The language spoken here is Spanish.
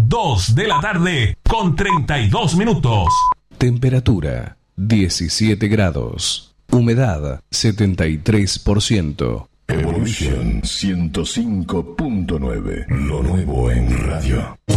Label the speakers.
Speaker 1: 2 de la tarde con 32 minutos.
Speaker 2: Temperatura 17 grados. Humedad 73%.
Speaker 3: Evolution 105.9. Lo nuevo en radio.